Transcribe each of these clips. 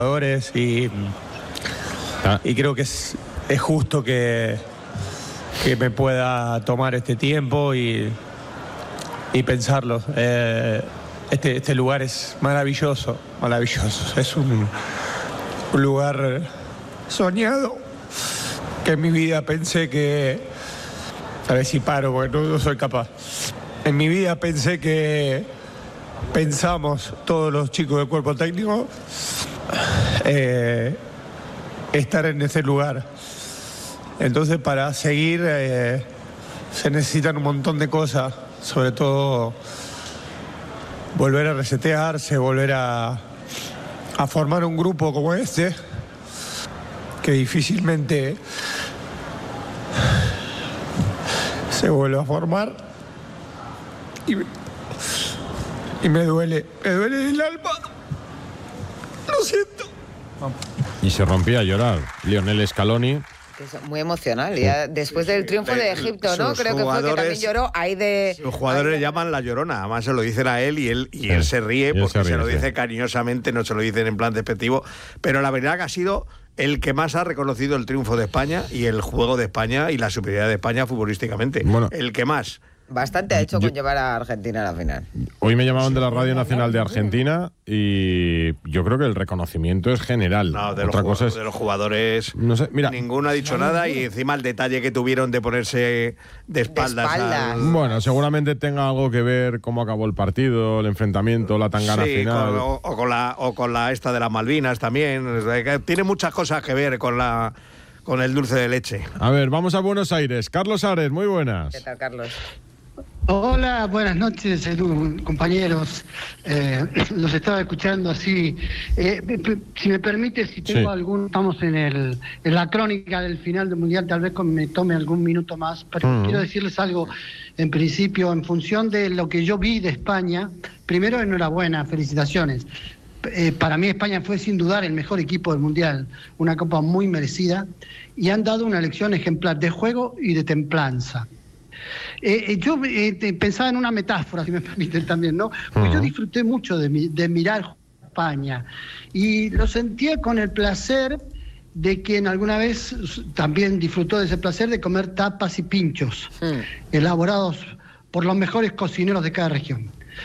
jugadores y creo que es justo que me pueda tomar este tiempo y pensarlo. Este lugar es maravilloso. Es un lugar soñado que en mi vida pensé que... A ver si paro porque no soy capaz. En mi vida pensamos todos los chicos del cuerpo técnico estar en ese lugar. Entonces para seguir se necesitan un montón de cosas, sobre todo volver a resetearse, volver a formar un grupo como este, que difícilmente se vuelve a formar, y me duele el alma, lo siento. Y se rompía a llorar Lionel Scaloni. Muy emocional, ya después del triunfo de Egipto, ¿no? Creo que fue que también lloró. Los jugadores le llaman la Llorona, además se lo dicen a él y él se ríe porque se lo dice cariñosamente, no se lo dicen en plan despectivo, pero la verdad que ha sido el que más ha reconocido el triunfo de España y el juego de España y la superioridad de España futbolísticamente. Bueno, el que más. Bastante ha hecho con llevar a Argentina a la final. Hoy me llamaban de la Radio Nacional de Argentina y yo creo que el reconocimiento es general. No, de los jugadores, no sé, mira, ninguno ha dicho nada, y encima el detalle que tuvieron de ponerse de espaldas. Bueno, seguramente tenga algo que ver cómo acabó el partido, el enfrentamiento, la tangana final. O con la esta de las Malvinas también. Tiene muchas cosas que ver con el dulce de leche. A ver, vamos a Buenos Aires. Carlos Ares, muy buenas. ¿Qué tal, Carlos? Hola, buenas noches, compañeros. Los estaba escuchando así. Si me permite, si tengo estamos en la crónica del final del Mundial, tal vez me tome algún minuto más, pero quiero decirles algo en principio, en función de lo que yo vi de España. Primero, enhorabuena, felicitaciones. Para mí España fue sin dudar el mejor equipo del Mundial, una copa muy merecida, y han dado una lección ejemplar de juego y de templanza. Yo pensaba en una metáfora, si me permiten también, ¿no? Pues yo disfruté mucho de mirar España y lo sentía con el placer de quien alguna vez también disfrutó de ese placer de comer tapas y pinchos elaborados por los mejores cocineros de cada región.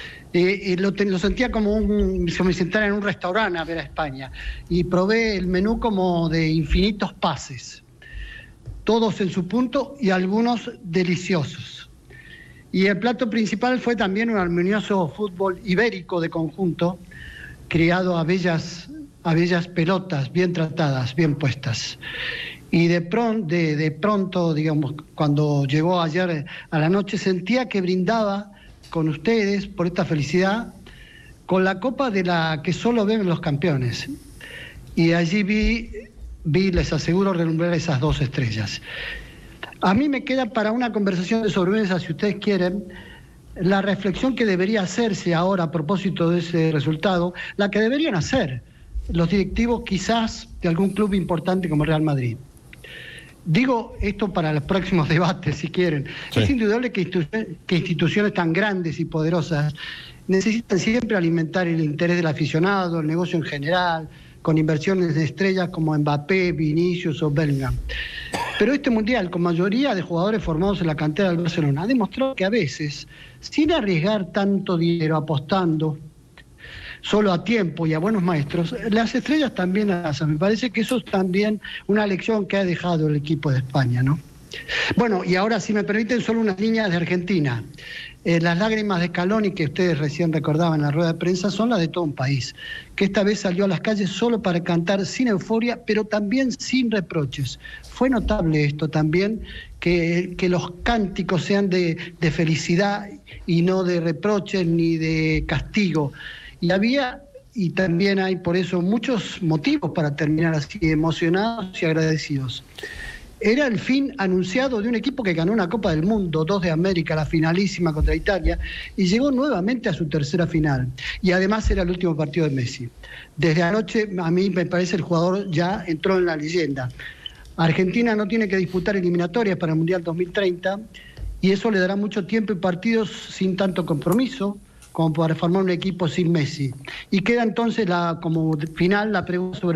Lo sentía como me sentara en un restaurante a ver a España, y probé el menú como de infinitos pases, todos en su punto y algunos deliciosos. Y el plato principal fue también un armonioso fútbol ibérico de conjunto, criado a bellas pelotas, bien tratadas, bien puestas. Y de pronto, digamos, cuando llegó ayer a la noche, sentía que brindaba con ustedes por esta felicidad, con la copa de la que solo ven los campeones. Y allí vi, les aseguro, relumbrar esas 2 estrellas. A mí me queda para una conversación de sobremesa, si ustedes quieren, la reflexión que debería hacerse ahora a propósito de ese resultado, la que deberían hacer los directivos quizás de algún club importante como Real Madrid. Digo esto para los próximos debates, si quieren. Sí. Es indudable que instituciones tan grandes y poderosas necesitan siempre alimentar el interés del aficionado, el negocio en general, con inversiones de estrellas como Mbappé, Vinicius o Bellingham. Pero este Mundial, con mayoría de jugadores formados en la cantera del Barcelona, ha demostrado que a veces, sin arriesgar tanto dinero, apostando solo a tiempo y a buenos maestros, las estrellas también hacen. Me parece que eso es también una lección que ha dejado el equipo de España, ¿no? Bueno, y ahora, si me permiten, solo unas líneas de Argentina. Las lágrimas de Scaloni, que ustedes recién recordaban en la rueda de prensa, son las de todo un país, que esta vez salió a las calles solo para cantar sin euforia, pero también sin reproches. Fue notable esto también, que los cánticos sean de felicidad y no de reproches ni de castigo. Y también hay por eso muchos motivos para terminar así, emocionados y agradecidos. Era el fin anunciado de un equipo que ganó una Copa del Mundo, 2 de América, la finalísima contra Italia, y llegó nuevamente a su tercera final. Y además era el último partido de Messi. Desde anoche, a mí me parece, el jugador ya entró en la leyenda. Argentina no tiene que disputar eliminatorias para el Mundial 2030, y eso le dará mucho tiempo y partidos sin tanto compromiso, como para formar un equipo sin Messi. Y queda entonces como final la pregunta sobre